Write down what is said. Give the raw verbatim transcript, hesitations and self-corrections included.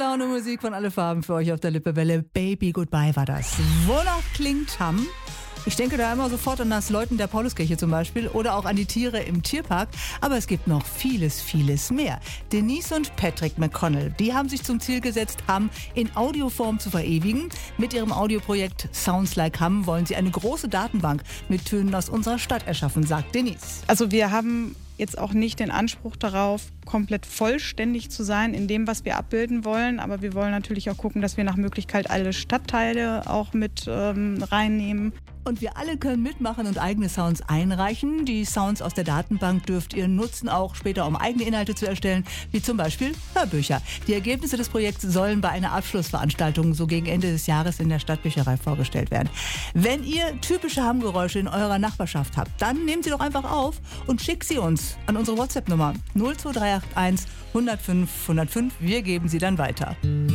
Laune Musik von Alle Farben für euch auf der Lippewelle. Baby Goodbye war das. Wonach klingt Hamm? Ich denke da immer sofort an das Läuten der Pauluskirche zum Beispiel oder auch an die Tiere im Tierpark. Aber es gibt noch vieles, vieles mehr. Denise und Patrick McConnell, die haben sich zum Ziel gesetzt, Hamm in Audioform zu verewigen. Mit ihrem Audioprojekt Sounds Like Hamm wollen sie eine große Datenbank mit Tönen aus unserer Stadt erschaffen, sagt Denise. Also wir haben jetzt auch nicht den Anspruch darauf, komplett vollständig zu sein in dem, was wir abbilden wollen. Aber wir wollen natürlich auch gucken, dass wir nach Möglichkeit alle Stadtteile auch mit ähm, reinnehmen. Und wir alle können mitmachen und eigene Sounds einreichen. Die Sounds aus der Datenbank dürft ihr nutzen, auch später, um eigene Inhalte zu erstellen, wie zum Beispiel Hörbücher. Die Ergebnisse des Projekts sollen bei einer Abschlussveranstaltung so gegen Ende des Jahres in der Stadtbücherei vorgestellt werden. Wenn ihr typische Hammgeräusche in eurer Nachbarschaft habt, dann nehmt sie doch einfach auf und schickt sie uns an unsere WhatsApp-Nummer null zwei drei acht eins, eins null fünf, eins null fünf. Wir geben sie dann weiter.